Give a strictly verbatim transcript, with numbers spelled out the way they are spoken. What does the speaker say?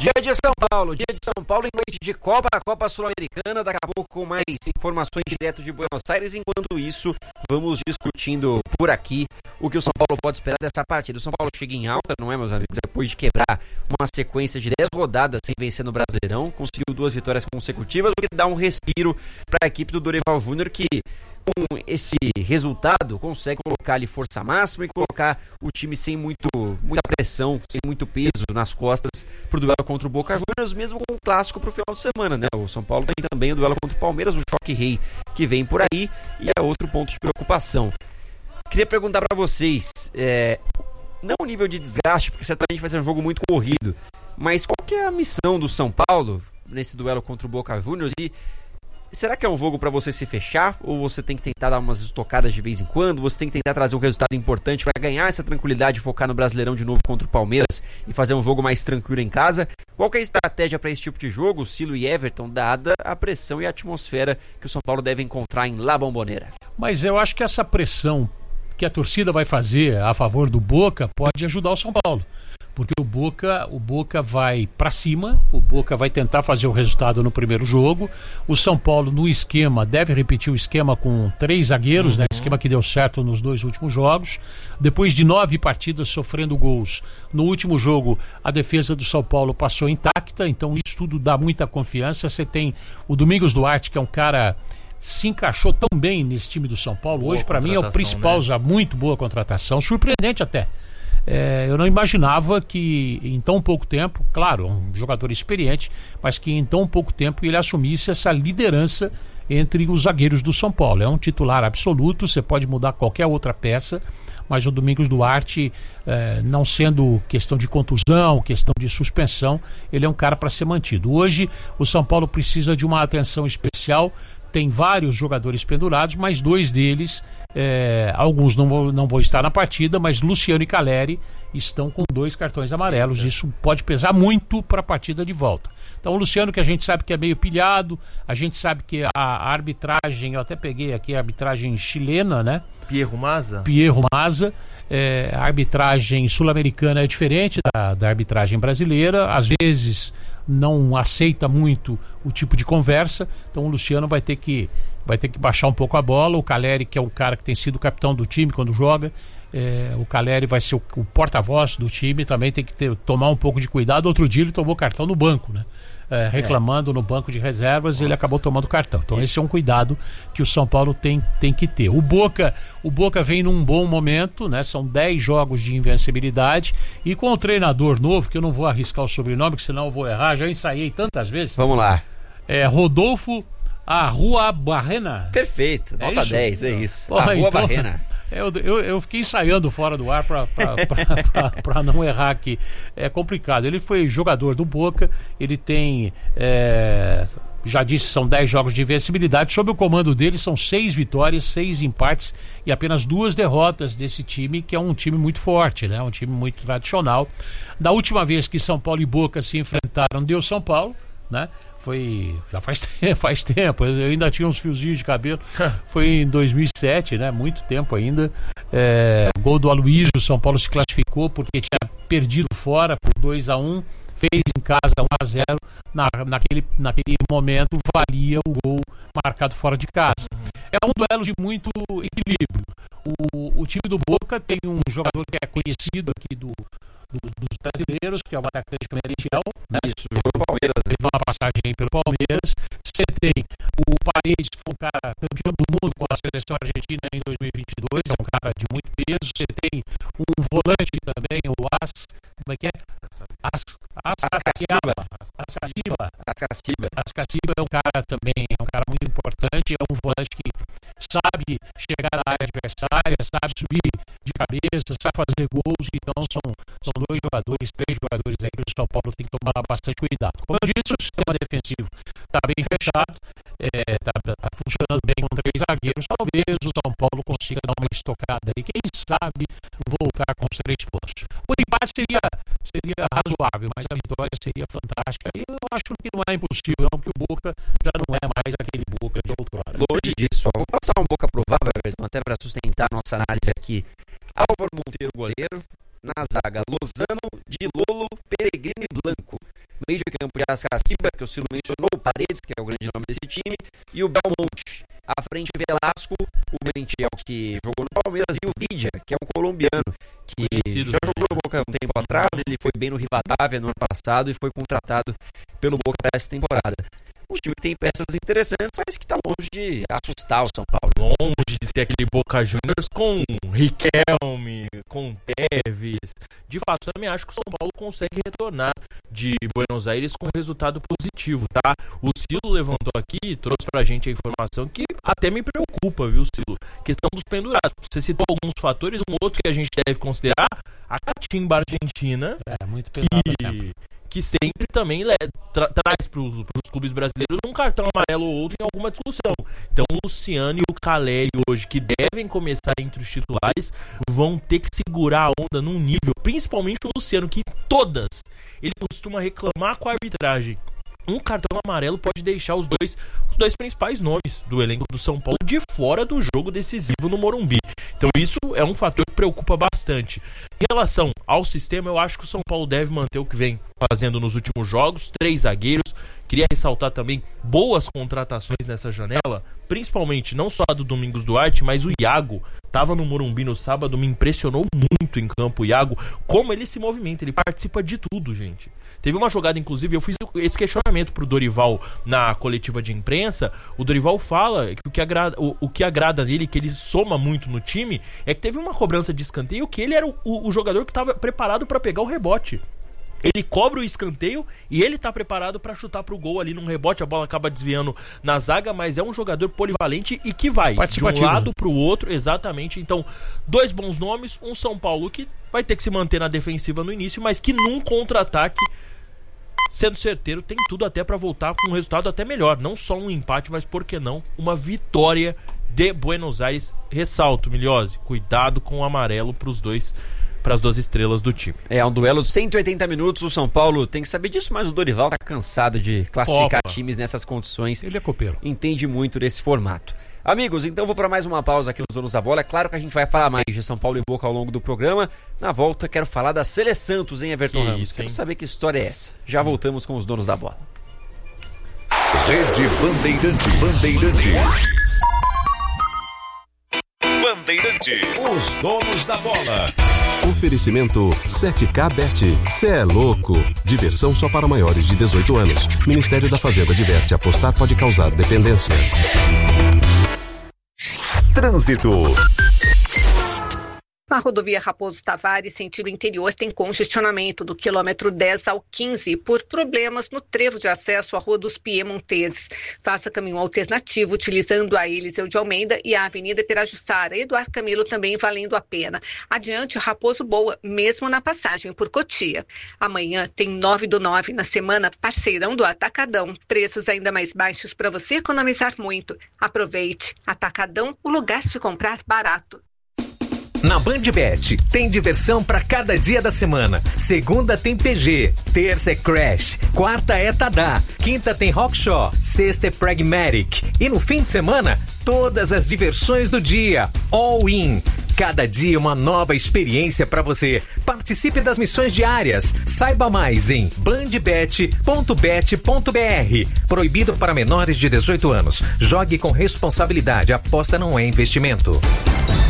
Dia de São Paulo, dia de São Paulo em noite de Copa, a Copa Sul-Americana, daqui a pouco com mais informações direto de Buenos Aires. Enquanto isso, vamos discutindo por aqui o que o São Paulo pode esperar dessa partida. O São Paulo chega em alta, não é, meus amigos? Depois de quebrar uma sequência de dez rodadas sem vencer no Brasileirão, conseguiu duas vitórias consecutivas, o que dá um respiro para a equipe do Dorival Júnior, que com esse resultado consegue colocar ali força máxima e colocar o time sem muito, muita pressão, sem muito peso nas costas pro duelo contra o Boca Juniors, mesmo com o clássico pro final de semana, né? O São Paulo tem também o duelo contra o Palmeiras, o choque rei que vem por aí, e é outro ponto de preocupação. Queria perguntar para vocês, é, não o nível de desgaste, porque certamente vai ser um jogo muito corrido, mas qual que é a missão do São Paulo nesse duelo contra o Boca Juniors? E será que é um jogo para você se fechar? Ou você tem que tentar dar umas estocadas de vez em quando? Você tem que tentar trazer um resultado importante para ganhar essa tranquilidade e focar no Brasileirão de novo contra o Palmeiras e fazer um jogo mais tranquilo em casa? Qual que é a estratégia para esse tipo de jogo, Silo e Everton, dada a pressão e a atmosfera que o São Paulo deve encontrar em La Bombonera? Mas eu acho que essa pressão que a torcida vai fazer a favor do Boca pode ajudar o São Paulo. Porque o Boca, o Boca vai para cima, o Boca vai tentar fazer o resultado no primeiro jogo. O São Paulo, no esquema, deve repetir o esquema com três zagueiros, uhum. né? Esquema que deu certo nos dois últimos jogos. Depois de nove partidas sofrendo gols, no último jogo a defesa do São Paulo passou intacta, então isso tudo dá muita confiança. Você tem o Domingos Duarte, que é um cara... se encaixou tão bem nesse time do São Paulo. Boa Hoje, para mim, é o principal, né? Muito boa contratação, surpreendente até. É, eu não imaginava que em tão pouco tempo, claro, um jogador experiente, mas que em tão pouco tempo ele assumisse essa liderança entre os zagueiros do São Paulo. É um titular absoluto, você pode mudar qualquer outra peça, mas o Domingos Duarte, é, não sendo questão de contusão, questão de suspensão, ele é um cara para ser mantido. Hoje o São Paulo precisa de uma atenção especial. Tem vários jogadores pendurados, mas dois deles, é, alguns não vão, não vão estar na partida, mas Luciano e Caleri estão com dois cartões amarelos. Isso pode pesar muito para a partida de volta. Então o Luciano, que a gente sabe que é meio pilhado, a gente sabe que a arbitragem, eu até peguei aqui a arbitragem chilena, né? Pierro Maza. Pierro Maza. É, a arbitragem sul-americana é diferente da, da arbitragem brasileira, às vezes não aceita muito o tipo de conversa, então o Luciano vai ter que, vai ter que baixar um pouco a bola. O Caleri, que é um cara que tem sido capitão do time quando joga, é, o Caleri vai ser o, o porta-voz do time, também tem que ter, tomar um pouco de cuidado. Outro dia ele tomou cartão no banco, né? É, reclamando é. no banco de reservas. Nossa. Ele acabou tomando cartão. Então é. esse é um cuidado que o São Paulo tem, tem que ter. O Boca, o Boca vem num bom momento, né? São dez jogos de invencibilidade, e com o treinador novo, que eu não vou arriscar o sobrenome, que senão eu vou errar, já ensaiei tantas vezes. Vamos lá. É Rodolfo Arruabarrena. Perfeito, nota é dez, é isso. Porra, Arruabarrena. Então... Eu, eu, eu fiquei ensaiando fora do ar para não errar aqui. É complicado. Ele foi jogador do Boca, ele tem, é, já disse, são dez jogos de invencibilidade. Sob o comando dele são seis vitórias, seis empates e apenas duas derrotas desse time, que é um time muito forte, né? Um time muito tradicional. Da última vez que São Paulo e Boca se enfrentaram, deu São Paulo, né? Foi, já faz, faz tempo, eu ainda tinha uns fiozinhos de cabelo. Foi em dois mil e sete, né? Muito tempo ainda. É, gol do Aloysio, o São Paulo se classificou porque tinha perdido fora por dois a um, fez em casa um a zero. Na, naquele, naquele momento valia o gol marcado fora de casa. É um duelo de muito equilíbrio. O, o time do Boca tem um jogador que é conhecido aqui do dos brasileiros, que é o atacante Merentiel, né? Isso, jogou no Palmeiras. Teve uma passagem aí pelo Palmeiras. Você tem o Paredes, que foi um cara campeão do mundo com a seleção argentina em dois mil e vinte e dois, é um cara de muito peso. Você tem um volante também, o As, como é que é? As, As, Ascaciba. Ascaciba. Ascaciba. Ascaciba é um cara também, é um cara muito importante, é um volante que sabe chegar na área adversária, sabe subir de cabeça, sabe fazer gols. Então são, são dois jogadores, três jogadores aí que o São Paulo tem que tomar bastante cuidado. Como eu disse, o sistema defensivo está bem fechado, está é, tá funcionando bem com três zagueiros. Talvez o São Paulo consiga dar uma estocada aí, quem sabe voltar com os três pontos. O empate seria, seria razoável, mas a vitória seria fantástica. E eu acho que não é impossível, não, porque o Boca já não é mais aquele Boca de outrora. Longe disso, vou passar um Boca provável, até para sustentar a nossa análise aqui. Álvaro Monteiro, goleiro. Na zaga, Lozano, Di Lolo, Pellegrini e Blanco. No meio de Ascaciba, que o Ciro mencionou, o Paredes, que é o grande nome desse time, e o Belmonte. À frente, Velasco, o Merentiel, que jogou no Palmeiras, e o Vidia, que é um colombiano, que já jogou no Boca um tempo atrás, ele foi bem no Rivadavia no ano passado e foi contratado pelo Boca para essa temporada. Um time que tem peças interessantes, mas que está longe de assustar o São Paulo. Longe de ser aquele Boca Juniors com Riquelme, com Tevez. De fato, também acho que o São Paulo consegue retornar de Buenos Aires com resultado positivo, tá? O Cilo levantou aqui, trouxe pra gente a informação que até me preocupa, viu, Cilo? Questão dos pendurados. Você citou alguns fatores, um outro que a gente deve considerar, a catimba argentina. É, muito pesado que... que sempre também tra- traz para os clubes brasileiros um cartão amarelo ou outro em alguma discussão. Então o Luciano e o Caleri hoje, que devem começar entre os titulares, vão ter que segurar a onda num nível, principalmente o Luciano, que todas, ele costuma reclamar com a arbitragem. Um cartão amarelo pode deixar os dois, os dois principais nomes do elenco do São Paulo de fora do jogo decisivo no Morumbi. Então isso é um fator que preocupa bastante. Em relação ao sistema, eu acho que o São Paulo deve manter o que vem fazendo nos últimos jogos, três zagueiros. Queria ressaltar também boas contratações nessa janela, principalmente não só a do Domingos Duarte, mas o Iago. Estava no Morumbi no sábado, me impressionou muito em campo o Iago, como ele se movimenta, ele participa de tudo, gente. Teve uma jogada, inclusive, eu fiz esse questionamento pro Dorival na coletiva de imprensa. O Dorival fala que o que agrada, o, o que agrada nele, que ele soma muito no time, é que teve uma cobrança de escanteio que ele era o, o, o jogador que estava preparado para pegar o rebote. Ele cobra o escanteio e ele tá preparado para chutar pro gol ali num rebote, a bola acaba desviando na zaga, mas é um jogador polivalente e que vai de um lado pro outro, exatamente. Então, dois bons nomes, um São Paulo que vai ter que se manter na defensiva no início, mas que num contra-ataque, sendo certeiro, tem tudo até para voltar com um resultado até melhor, não só um empate, mas por que não, uma vitória de Buenos Aires. Ressalto, Miliose, cuidado com o amarelo pros dois, para as duas estrelas do time. É um duelo de cento e oitenta minutos, o São Paulo tem que saber disso, mas o Dorival tá cansado de classificar Opa. times nessas condições. Ele é copeiro. Entende muito desse formato. Amigos, então vou para mais uma pausa aqui nos Donos da Bola. É claro que a gente vai falar mais de São Paulo e Boca ao longo do programa. Na volta, quero falar da Sele Santos, hein, Everton que Ramos? Isso, quero saber que história é essa. Já voltamos com os Donos da Bola. Rede Bandeirantes. Bandeirantes. Bandeirantes. Os Donos da Bola. Oferecimento sete K Bet. Cê é louco. Diversão só para maiores de dezoito anos. Ministério da Fazenda adverte: apostar pode causar dependência. Trânsito. Na rodovia Raposo Tavares, sentido interior, tem congestionamento do quilômetro dez ao quinze por problemas no trevo de acesso à Rua dos Piemonteses. Faça caminho alternativo utilizando a Eliseu de Almeida e a Avenida Pirajussara. Eduardo Camilo também valendo a pena. Adiante, Raposo Boa, mesmo na passagem por Cotia. Amanhã tem nove do nove na semana Parceirão do Atacadão. Preços ainda mais baixos para você economizar muito. Aproveite. Atacadão, o lugar de comprar barato. Na BandBet, tem diversão para cada dia da semana. Segunda tem P G, terça é Crash, quarta é Tadá, quinta tem Rockshaw, sexta é Pragmatic. E no fim de semana, todas as diversões do dia. All in. Cada dia uma nova experiência para você. Participe das missões diárias. Saiba mais em bandbet ponto bet ponto br. Proibido para menores de dezoito anos. Jogue com responsabilidade. Aposta não é investimento.